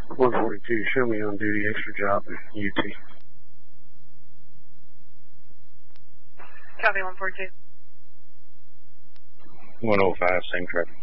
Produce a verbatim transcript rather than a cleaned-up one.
one forty-two, show me on duty, extra job in U T. Copy, one forty-two. one oh five, same traffic.